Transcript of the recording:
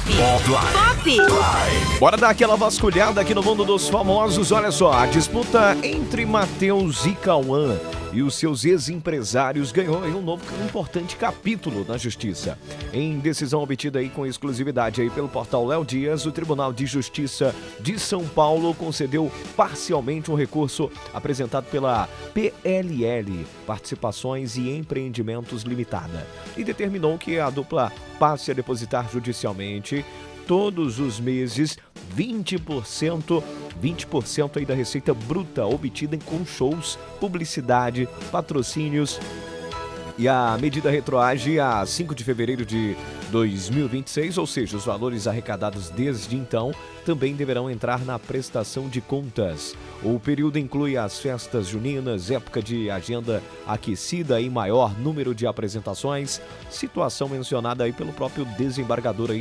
Pop. Bora dar aquela vasculhada aqui no mundo dos famosos. Olha só, a disputa entre Matheus e Cauã e os seus ex-empresários ganhou aí um novo importante capítulo na justiça. Em decisão obtida aí com exclusividade aí pelo portal Léo Dias, o Tribunal de Justiça de São Paulo concedeu parcialmente um recurso apresentado pela PLL, Participações e Empreendimentos Limitada, e determinou que a dupla passe a depositar judicialmente todos os meses 20% aí da receita bruta obtida com shows, publicidade, patrocínios. E a medida retroage a 5 de fevereiro de 2026, ou seja, os valores arrecadados desde então também deverão entrar na prestação de contas. O período inclui as festas juninas, época de agenda aquecida e maior número de apresentações, situação mencionada aí pelo próprio desembargador aí